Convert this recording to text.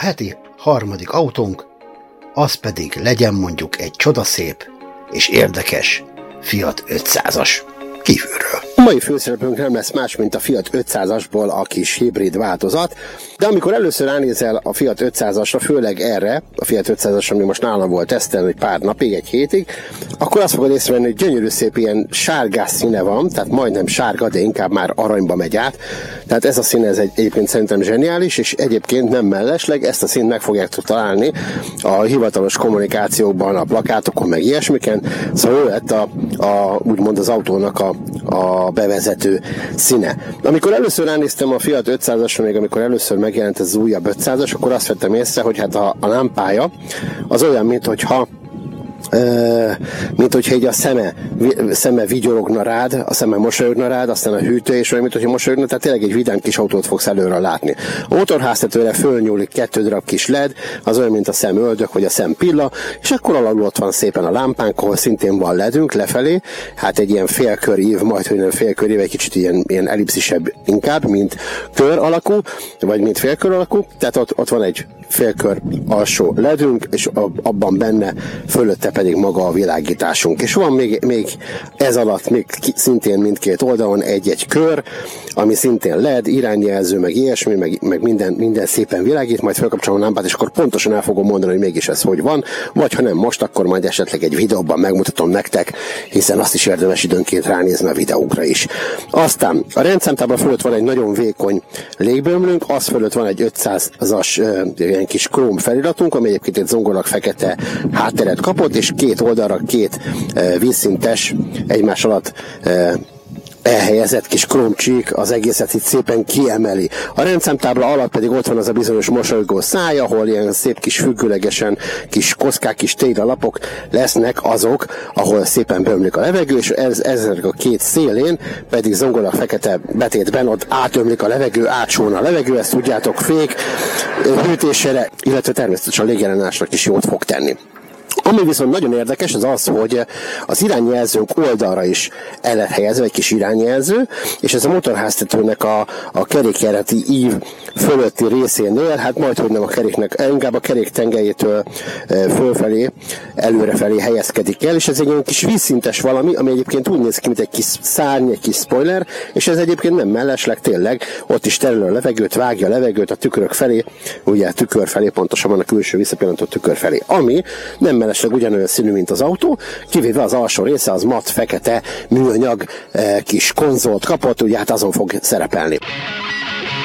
heti harmadik autónk, az pedig legyen mondjuk egy csodaszép és érdekes Fiat 500-as kívülről. A mai főszereplőnk nem lesz más, mint a Fiat 500-asból a kis hibrid változat, de amikor először ránézel a Fiat 500-asra, főleg erre, a Fiat 500-as, ami most nálam volt tesztelni egy pár napig, egy hétig, akkor azt fogod észrevenni, hogy gyönyörű szép ilyen sárgás színe van, tehát majdnem sárga, de inkább már aranyba megy át. Tehát ez a szín, ez egyébként szerintem zseniális, és egyébként nem mellesleg, ezt a színt meg fogjátok találni a hivatalos kommunikációkban, a plakátokon, meg ilyesmiken. Szóval ő lett úgymond az autónak a bevezető színe. Amikor először ránéztem a Fiat 500-asra, még amikor először megjelent ez az újabb 500-as, akkor azt vettem észre, hogy hát a lámpája az olyan, mint hogyha így a szeme vigyorogna rád, a szeme mosolyogna rád, aztán a hűtő és olyan, mint hogyha mosolyogna, tehát tényleg egy vidám kis autót fogsz előre látni. A motorháztetőre fölnyúlik 2 darab kis LED, az olyan, mint a szemöldök, vagy a szempilla, és akkor alul ott van szépen a lámpánk, ahol szintén van ledünk lefelé, hát egy ilyen félkörív, majd hogy nem félkörív, egy kicsit ilyen ellipszisebb inkább, mint kör alakú, vagy mint félkör alakú, tehát ott van egy félkör alsó ledünk, és abban benne fölötte pedig maga a világításunk. És van még ez alatt még szintén mindkét oldalon egy kör, ami szintén LED, irányjelző, meg ilyesmi, meg minden szépen világít, majd felkapcsolom a lámpát, és akkor pontosan el fogom mondani, hogy mégis ez hogy van, vagy ha nem most, akkor majd esetleg egy videóban megmutatom nektek, hiszen azt is érdemes időnként ránézni a videókra is. Aztán a rendszámtábla fölött van egy nagyon vékony légbömlőnk, az fölött van egy 500-as ilyen kis króm feliratunk, ami egyébként egy zongorak fekete hátteret kapott, és két oldalra két vízszintes egymás alatt elhelyezett kis krómcsík az egészet itt szépen kiemeli. A rendszámtábla alatt pedig ott van az a bizonyos mosolygó száj, ahol ilyen szép kis függőlegesen kis kockák, kis téglalapok lesznek azok, ahol szépen bömlik a levegő, és ezek a két szélén pedig zongora fekete betétben ott átömlik a levegő, átsón a levegő, ezt tudjátok, fék hűtésére, illetve természetesen a légjellenásnak is jót fog tenni. Ami viszont nagyon érdekes, az az, hogy az irányjelzőnk oldalra is el lehet helyezve egy kis irányjelző, és ez a motorháztetőnek a kerékjárati ív fölötti részénél, hát majdhogy nem a keréknek, inkább a kerék tengelyétől fölfelé, előrefelé helyezkedik el, és ez egy olyan kis vízszintes valami, ami egyébként úgy néz ki, mint egy kis szárny, egy kis spoiler, és ez egyébként nem mellesleg, tényleg, ott is terül a levegőt, vágja a levegőt a tükrök felé, ugye a tükör felé, pontosabban a külső visszapillantó tükör felé, ami nem mellesleg ugyanolyan színű, mint az autó, kivéve az alsó része az mat, fekete, műanyag kis konzolt kapott, ugye hát azon fog szerepelni.